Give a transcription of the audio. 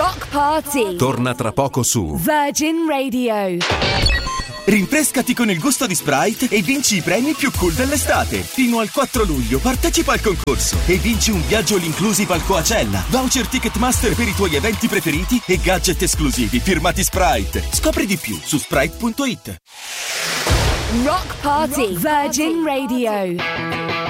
Rock Party torna tra poco su Virgin Radio. Rinfrescati con il gusto di Sprite e vinci i premi più cool dell'estate. Fino al 4 luglio partecipa al concorso e vinci un viaggio all inclusive al Coachella, voucher Ticketmaster per i tuoi eventi preferiti e gadget esclusivi firmati Sprite. Scopri di più su sprite.it. Rock Party Virgin Radio.